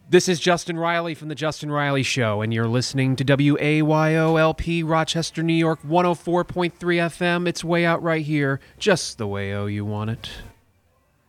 This is Justin Riley from The Justin Riley Show, and you're listening to WAYOLP Rochester, New York, 104.3 FM. It's way out right here, just the way you want it.